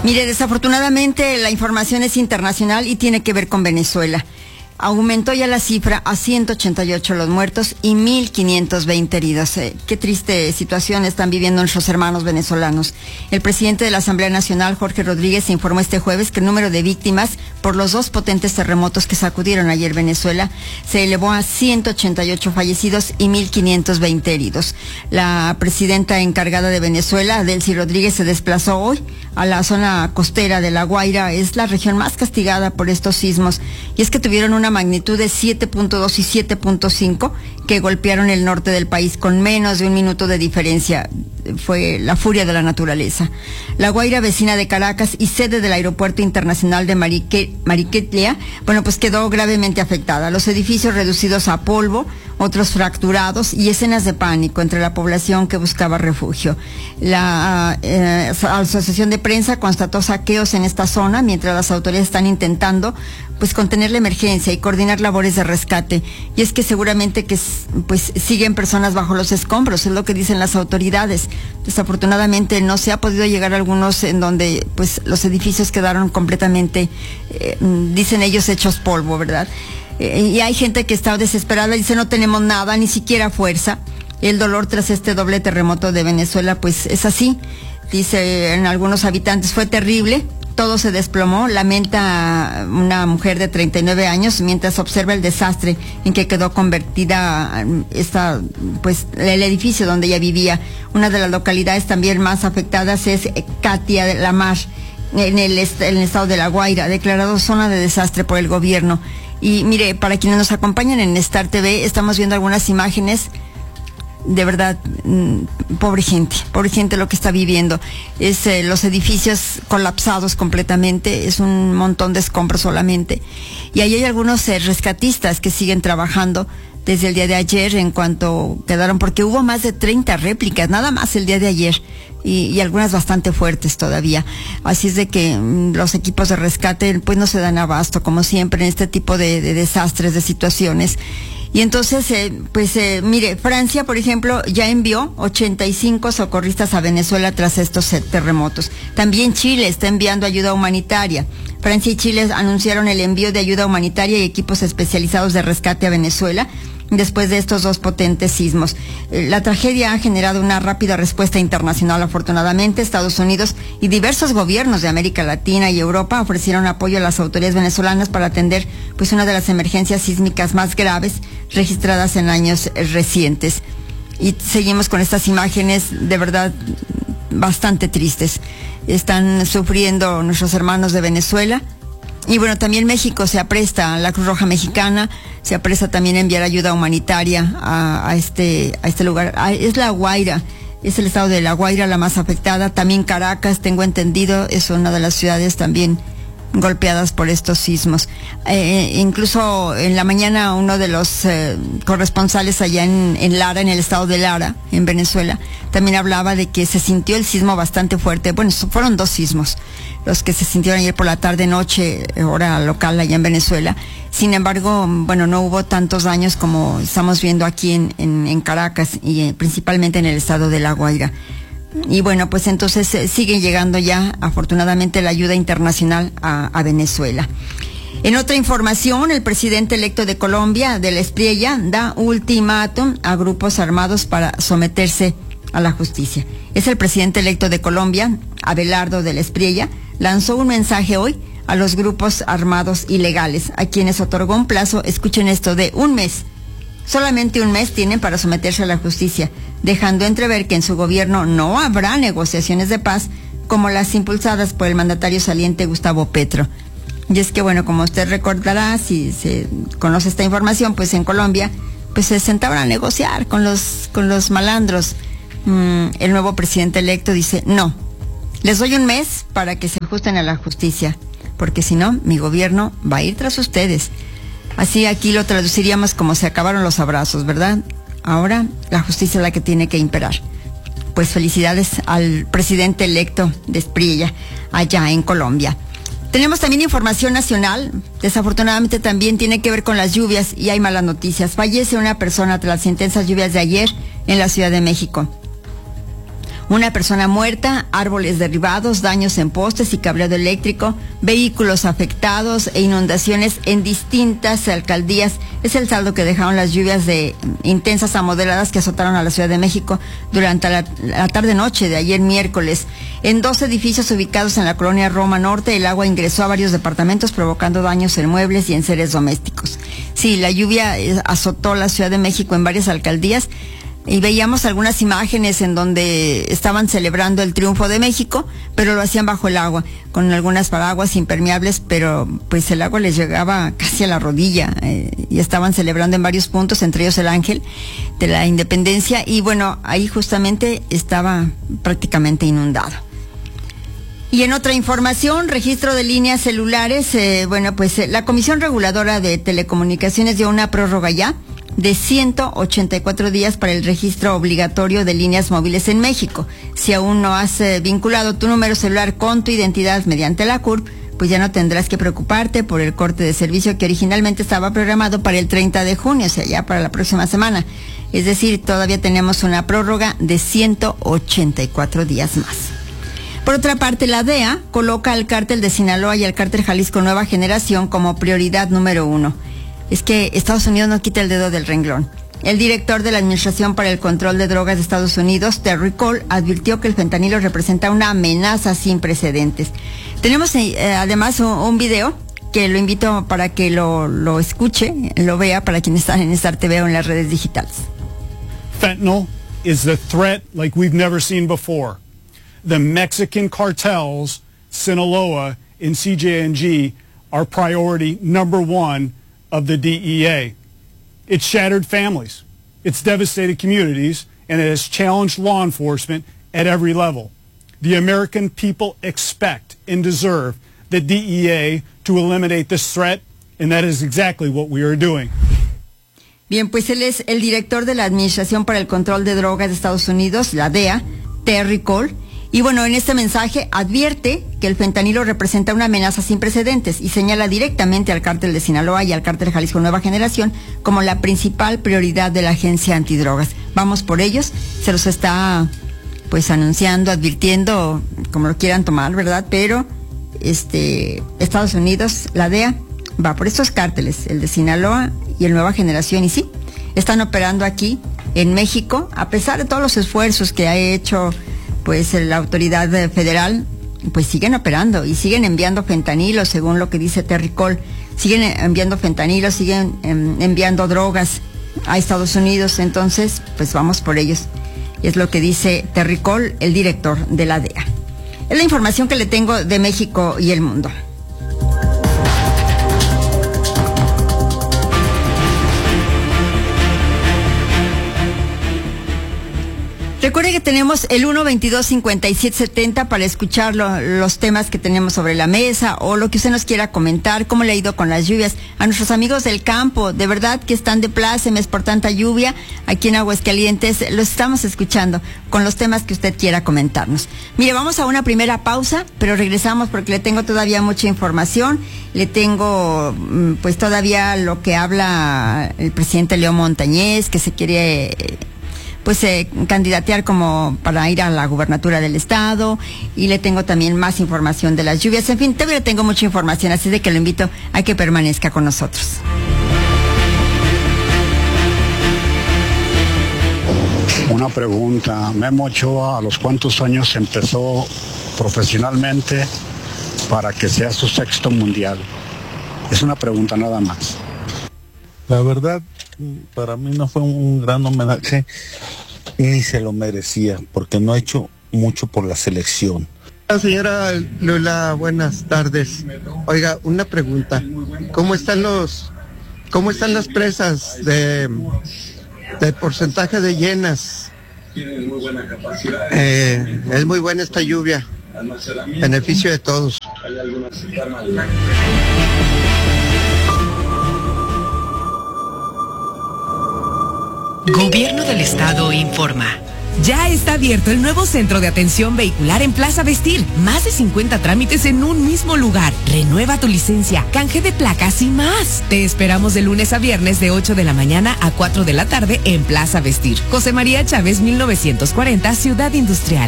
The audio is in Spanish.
Mire, desafortunadamente la información es internacional y tiene que ver con Venezuela. Aumentó ya la cifra a 188 los muertos y 1,520 heridos. Qué triste situación están viviendo nuestros hermanos venezolanos. El presidente de la Asamblea Nacional, Jorge Rodríguez, informó este jueves que el número de víctimas por los 2 potentes terremotos que sacudieron ayer Venezuela se elevó a 188 fallecidos y 1,520 heridos. La presidenta encargada de Venezuela, Delcy Rodríguez, se desplazó hoy a la zona costera de La Guaira. Es la región más castigada por estos sismos, y es que tuvieron una magnitud de 7.2 y 7.5 que golpearon el norte del país con menos de un minuto de diferencia. Fue la furia de la naturaleza. La Guaira, vecina de Caracas y sede del Aeropuerto Internacional de Mariquetlia, pues quedó gravemente afectada. Los edificios reducidos a polvo, otros fracturados y escenas de pánico entre la población que buscaba refugio. La Asociación de Prensa constató saqueos en esta zona mientras las autoridades están intentando contener la emergencia y coordinar labores de rescate. Y es que seguramente que siguen personas bajo los escombros, es lo que dicen las autoridades. Desafortunadamente no se ha podido llegar a algunos en donde los edificios quedaron completamente, dicen ellos, hechos polvo, ¿verdad? Y hay gente que está desesperada, dice no tenemos nada, ni siquiera fuerza. El dolor tras este doble terremoto de Venezuela es así. Dice en algunos habitantes, fue terrible. Todo se desplomó, lamenta una mujer de 39 años mientras observa el desastre en que quedó convertida el edificio donde ella vivía. Una de las localidades también más afectadas es Catia de la Mar, en el estado de La Guaira, declarado zona de desastre por el gobierno. Y mire, para quienes nos acompañan en Star TV, estamos viendo algunas imágenes. De verdad, pobre gente lo que está viviendo. Es los edificios colapsados completamente, es un montón de escombros solamente. Y ahí hay algunos rescatistas que siguen trabajando desde el día de ayer en cuanto quedaron, porque hubo más de 30 réplicas, nada más el día de ayer, y algunas bastante fuertes todavía. Así es de que los equipos de rescate no se dan abasto, como siempre, en este tipo de desastres, de situaciones. Y entonces, mire, Francia, por ejemplo, ya envió 85 socorristas a Venezuela tras estos terremotos. También Chile está enviando ayuda humanitaria. Francia y Chile anunciaron el envío de ayuda humanitaria y equipos especializados de rescate a Venezuela después de estos 2 potentes sismos. La tragedia ha generado una rápida respuesta internacional. Afortunadamente, Estados Unidos y diversos gobiernos de América Latina y Europa ofrecieron apoyo a las autoridades venezolanas para atender una de las emergencias sísmicas más graves registradas en años recientes. Y seguimos con estas imágenes de verdad bastante tristes. Están sufriendo nuestros hermanos de Venezuela. Y también México se apresta, la Cruz Roja Mexicana se apresta también a enviar ayuda humanitaria a este lugar. Es La Guaira, es el estado de La Guaira la más afectada. También Caracas, tengo entendido, es una de las ciudades también golpeadas por estos sismos. Incluso en la mañana uno de los corresponsales allá en Lara, en el estado de Lara, en Venezuela, también hablaba de que se sintió el sismo bastante fuerte. Fueron 2 sismos los que se sintieron ayer por la tarde-noche, hora local allá en Venezuela. Sin embargo, no hubo tantos daños como estamos viendo aquí en Caracas y principalmente en el estado de La Guaira. Y entonces sigue llegando ya, afortunadamente, la ayuda internacional a Venezuela. En otra información, el presidente electo de Colombia, del Espriella, da ultimátum a grupos armados para someterse a la justicia. Es el presidente electo de Colombia, Abelardo del Espriella, lanzó un mensaje hoy a los grupos armados ilegales, a quienes otorgó un plazo, escuchen esto, de 1 mes. Solamente 1 mes tienen para someterse a la justicia, dejando entrever que en su gobierno no habrá negociaciones de paz como las impulsadas por el mandatario saliente Gustavo Petro. Y es que como usted recordará, si se conoce esta información, en Colombia, se sentaban a negociar con los malandros. El nuevo presidente electo dice, no, les doy 1 mes para que se ajusten a la justicia, porque si no, mi gobierno va a ir tras ustedes. Así aquí lo traduciríamos como se acabaron los abrazos, ¿verdad? Ahora la justicia es la que tiene que imperar. Felicidades al presidente electo de Espriella allá en Colombia. Tenemos también información nacional. Desafortunadamente también tiene que ver con las lluvias y hay malas noticias. Fallece una persona tras las intensas lluvias de ayer en la Ciudad de México. Una persona muerta, árboles derribados, daños en postes y cableado eléctrico, vehículos afectados e inundaciones en distintas alcaldías. Es el saldo que dejaron las lluvias de intensas a moderadas que azotaron a la Ciudad de México durante la tarde-noche de ayer miércoles. En 2 edificios ubicados en la colonia Roma Norte, el agua ingresó a varios departamentos provocando daños en muebles y en seres domésticos. Sí, la lluvia azotó la Ciudad de México en varias alcaldías. Y veíamos algunas imágenes en donde estaban celebrando el triunfo de México, pero lo hacían bajo el agua, con algunas paraguas impermeables, pero pues el agua les llegaba casi a la rodilla, y estaban celebrando en varios puntos, entre ellos el Ángel de la Independencia, y bueno, ahí justamente estaba prácticamente inundado. Y en otra información, registro de líneas celulares, la Comisión Reguladora de Telecomunicaciones dio una prórroga ya de 184 días para el registro obligatorio de líneas móviles en México. Si aún no has vinculado tu número celular con tu identidad mediante la CURP, pues ya no tendrás que preocuparte por el corte de servicio que originalmente estaba programado para el 30 de junio, o sea, ya para la próxima semana. Es decir, todavía tenemos una prórroga de 184 días más. Por otra parte, la DEA coloca al cártel de Sinaloa y al cártel Jalisco Nueva Generación como prioridad número 1. Es que Estados Unidos no quita el dedo del renglón. El director de la Administración para el Control de Drogas de Estados Unidos, Terry Cole, advirtió que el fentanilo representa una amenaza sin precedentes. Tenemos además un video que lo invito para que lo escuche, lo vea para quienes están en Star TV o en las redes digitales. Fentanyl is the threat like we've never seen before. The Mexican cartels, Sinaloa and CJNG, are priority number 1 of the DEA. It's shattered families, it's devastated communities, and it has challenged law enforcement at every level. The American people expect and deserve the DEA to eliminate this threat, and that is exactly what we are doing. Bien, pues él es el director de la Administración para el Control de Drogas de Estados Unidos, la DEA, Terry Cole. Y bueno, en este mensaje advierte que el fentanilo representa una amenaza sin precedentes y señala directamente al cártel de Sinaloa y al cártel Jalisco Nueva Generación como la principal prioridad de la agencia antidrogas. Vamos por ellos, se los está pues anunciando, advirtiendo, como lo quieran tomar, ¿verdad? Pero Estados Unidos, la DEA, va por estos cárteles, el de Sinaloa y el Nueva Generación, y sí, están operando aquí en México, a pesar de todos los esfuerzos que ha hecho pues la autoridad federal, pues siguen operando y siguen enviando fentanilo, según lo que dice Terry Cole. Siguen enviando fentanilo, siguen enviando drogas a Estados Unidos. Entonces, pues vamos por ellos. Y es lo que dice Terry Cole, el director de la DEA. Es la información que le tengo de México y el mundo. Recuerde que tenemos el 122-5770 para escuchar los temas que tenemos sobre la mesa o lo que usted nos quiera comentar, cómo le ha ido con las lluvias. A nuestros amigos del campo, de verdad que están de plácemes por tanta lluvia aquí en Aguascalientes, los estamos escuchando con los temas que usted quiera comentarnos. Mire, vamos a una primera pausa, pero regresamos porque le tengo todavía mucha información. Le tengo pues todavía lo que habla el presidente León Montañez, que se quiere candidatear como para ir a la gubernatura del estado, y le tengo también más información de las lluvias. En fin, todavía tengo mucha información, así de que lo invito a que permanezca con nosotros. Una pregunta, Memo Ochoa, ¿a los cuántos años empezó profesionalmente para que sea su 6º mundial? Es una pregunta nada más. La verdad, para mí no fue un gran homenaje, ni se lo merecía, porque no ha hecho mucho por la selección. Señora Lula, buenas tardes. Oiga, una pregunta. ¿Cómo están las presas de porcentaje de llenas? Es muy buena esta lluvia. Beneficio de todos. Gobierno del Estado informa. Ya está abierto el nuevo centro de atención vehicular en Plaza Vestir. Más de 50 trámites en un mismo lugar. Renueva tu licencia, canje de placas y más. Te esperamos de lunes a viernes de 8 de la mañana a 4 de la tarde en Plaza Vestir. José María Chávez, 1940, Ciudad Industrial.